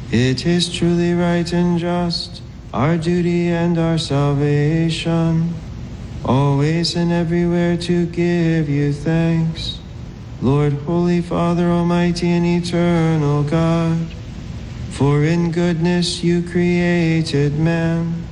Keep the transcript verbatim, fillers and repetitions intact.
It is truly right and just, our duty and our salvation, always and everywhere to give you thanks, Lord, Holy Father, Almighty and eternal God. For in goodness you created man,